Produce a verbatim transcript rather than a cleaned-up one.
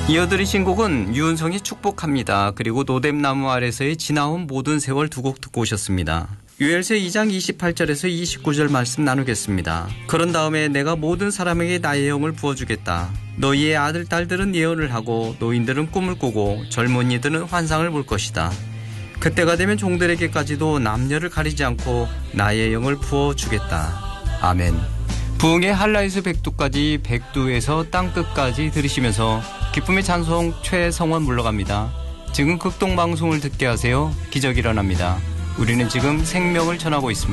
이어들으신 곡은 유은성의 축복합니다. 그리고 노뎀나무 아래서의 지나온 모든 세월 두 곡 듣고 오셨습니다. 유엘서 이 장 이십팔 절에서 이십구 절 말씀 나누겠습니다. 그런 다음에 내가 모든 사람에게 나의 영을 부어주겠다. 너희의 아들 딸들은 예언을 하고 노인들은 꿈을 꾸고 젊은이들은 환상을 볼 것이다. 그때가 되면 종들에게까지도 남녀를 가리지 않고 나의 영을 부어주겠다. 아멘. 부흥의 한라에서 백두까지, 백두에서 땅끝까지 들으시면서 기쁨의 찬송 최성원 물러갑니다. 지금 극동방송을 듣게 하세요. 기적이 일어납니다. 우리는 지금 생명을 전하고 있습니다.